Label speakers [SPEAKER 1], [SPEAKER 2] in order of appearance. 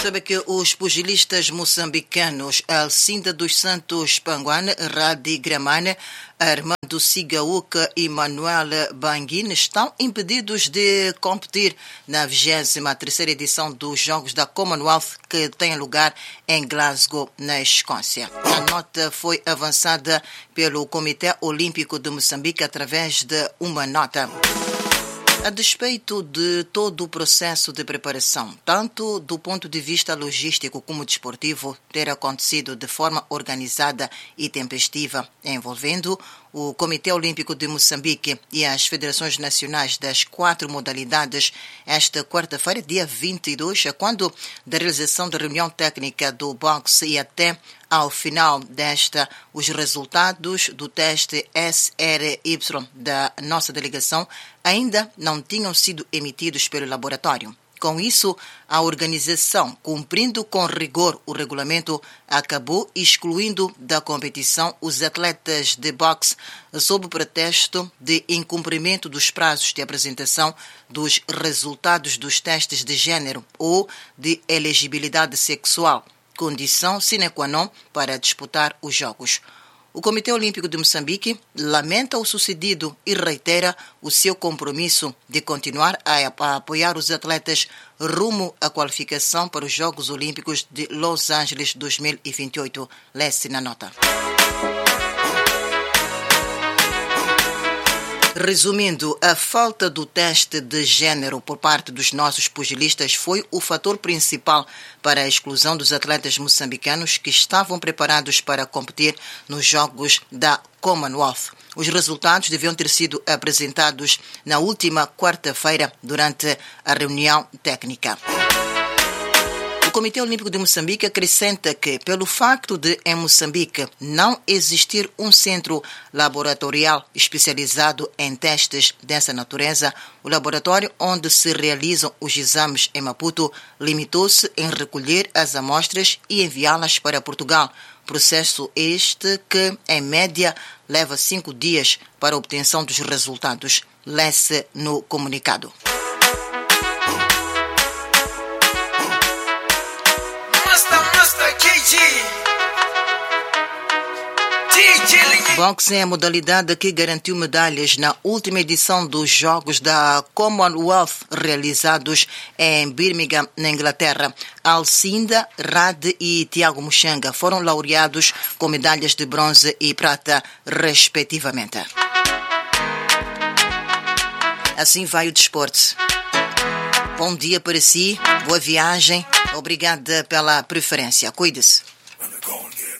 [SPEAKER 1] Sabe que os pugilistas moçambicanos Alcinda dos Santos Panguane, Radi Gramane, Armando Sigaúca e Manuel Banguine estão impedidos de competir na 23ª edição dos Jogos da Commonwealth que tem lugar em Glasgow, na Escócia. A nota foi avançada pelo Comitê Olímpico de Moçambique através de uma nota. A despeito de todo o processo de preparação, tanto do ponto de vista logístico como desportivo, ter acontecido de forma organizada e tempestiva, envolvendo o Comitê Olímpico de Moçambique e as federações nacionais das 4 modalidades, esta quarta-feira, dia 22, quando da realização da reunião técnica do boxe e até ao final desta, os resultados do teste SRY da nossa delegação ainda não tinham sido emitidos pelo laboratório. Com isso, a organização, cumprindo com rigor o regulamento, acabou excluindo da competição os atletas de boxe sob o pretexto de incumprimento dos prazos de apresentação dos resultados dos testes de gênero ou de elegibilidade sexual, condição sine qua non para disputar os Jogos. O Comitê Olímpico de Moçambique lamenta o sucedido e reitera o seu compromisso de continuar a apoiar os atletas rumo à qualificação para os Jogos Olímpicos de Los Angeles 2028. Lê-se na nota. Resumindo, a falta do teste de gênero por parte dos nossos pugilistas foi o fator principal para a exclusão dos atletas moçambicanos que estavam preparados para competir nos Jogos da Commonwealth. Os resultados deviam ter sido apresentados na última quarta-feira durante a reunião técnica. O Comitê Olímpico de Moçambique acrescenta que, pelo facto de, em Moçambique, não existir um centro laboratorial especializado em testes dessa natureza, o laboratório onde se realizam os exames em Maputo limitou-se em recolher as amostras e enviá-las para Portugal. Processo este que, em média, leva 5 dias para a obtenção dos resultados. Lê-se no comunicado. Boxe é a modalidade que garantiu medalhas na última edição dos Jogos da Commonwealth realizados em Birmingham, na Inglaterra. Alcinda, Rad e Tiago Muxanga foram laureados com medalhas de bronze e prata, respectivamente. Assim vai o desporto. Bom dia para si, boa viagem, obrigada pela preferência. Cuide-se.